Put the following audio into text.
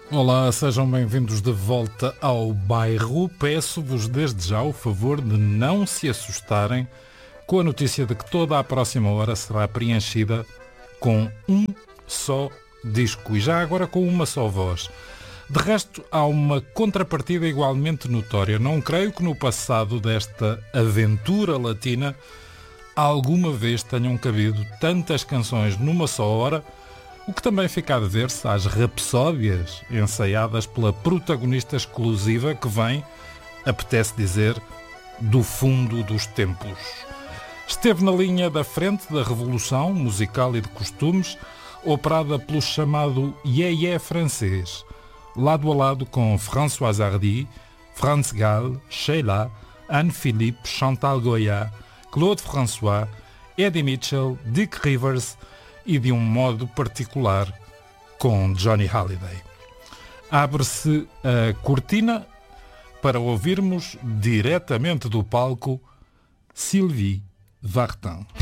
Olá, sejam bem-vindos de volta ao bairro. Peço-vos desde já o favor de não se assustarem com a notícia de que toda a próxima hora será preenchida com um só disco e já agora com uma só voz. De resto, há uma contrapartida igualmente notória. Não creio que no passado desta aventura latina alguma vez tenham cabido tantas canções numa só hora, o que também fica a dever-se às rapsódias ensaiadas pela protagonista exclusiva que vem, apetece dizer, do fundo dos tempos. Esteve na linha da frente da revolução musical e de costumes, operada pelo chamado Yé-Yé francês, lado a lado com François Hardy, Franz Gall, Sheila, Anne Philippe, Chantal Goya, Claude François, Eddie Mitchell, Dick Rivers e de um modo particular com Johnny Hallyday. Abre-se a cortina para ouvirmos diretamente do palco Sylvie Vartan.